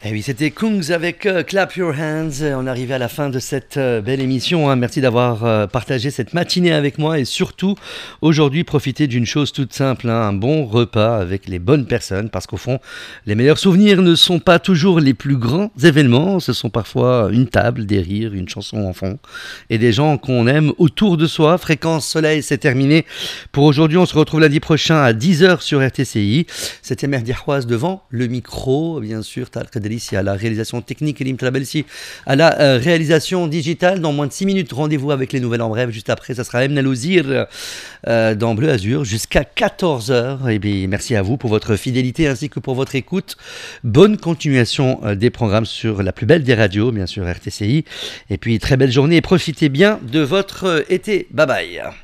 Eh oui, c'était Kungs avec Clap Your Hands. On est arrivé à la fin de cette belle émission. Hein. Merci d'avoir partagé cette matinée avec moi et surtout, aujourd'hui, profiter d'une chose toute simple, hein, un bon repas avec les bonnes personnes parce qu'au fond, les meilleurs souvenirs ne sont pas toujours les plus grands événements. Ce sont parfois une table, des rires, une chanson en fond et des gens qu'on aime autour de soi. Fréquence Soleil, c'est terminé pour aujourd'hui. On se retrouve lundi prochain à 10h sur RTCI. C'était Mehdi Ahouaz devant le micro, bien sûr, à la réalisation technique et Lim Trabelsi à la réalisation digitale. Dans moins de 6 minutes, rendez-vous avec les nouvelles en bref. Juste après, ça sera Emna Louzir dans Bleu Azur jusqu'à 14h. Et bien, merci à vous pour votre fidélité ainsi que pour votre écoute. Bonne continuation des programmes sur la plus belle des radios, bien sûr, RTCI. Et puis, très belle journée et profitez bien de votre été. Bye bye.